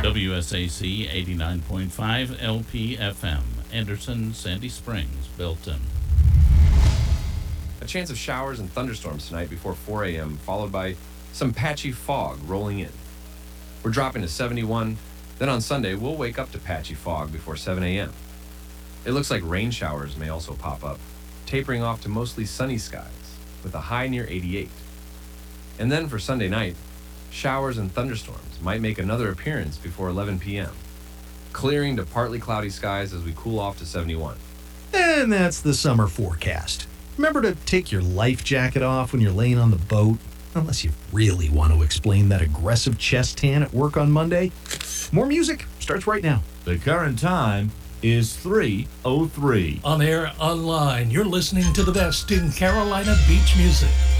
WSAC 89.5 LPFM, Anderson, Sandy Springs, Belton. A chance of showers and thunderstorms tonight before 4 a.m., followed by some patchy fog rolling in. We're dropping to 71. Then on Sunday, we'll wake up to patchy fog before 7 a.m. It looks like rain showers may also pop up, tapering off to mostly sunny skies, with a high near 88. And then for Sunday night, showers and thunderstorms might make another appearance before 11 p.m., clearing to partly cloudy skies as we cool off to 71. And that's the summer forecast. Remember to take your life jacket off when you're laying on the boat, unless you really want to explain that aggressive chest tan at work on Monday. More music starts right now. The current time is 3:03. On air, online, you're listening to the best in Carolina beach music.